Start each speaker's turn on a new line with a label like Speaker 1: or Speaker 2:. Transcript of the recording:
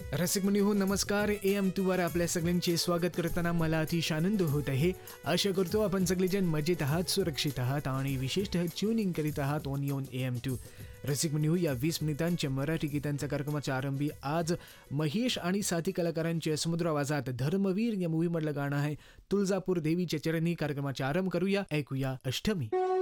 Speaker 1: रसिक मुनी हो, नमस्कार. AM2 वर आपल्या सगळ्यांचे स्वागत करताना मला अतिशय आनंद होत आहे. आशा करतो आपण सगळेजण मजेत आहात, सुरक्षित आहात आणि विशेषतः ट्युनिंग करीत आहात ऑन योन AM2. रसिक मुनी हो, या 20 मिनिटांच्या मराठी गीतांच्या कार्यक्रमाच्या आरंभी आज महेश आणि साथी कलाकारांच्या समुद्र आवाजात धर्मवीर या मूवीमधलं गाणं आहे तुळजापूर देवीच्या चरणी. कार्यक्रमाचा आरंभ करूया, ऐकूया अष्टमी.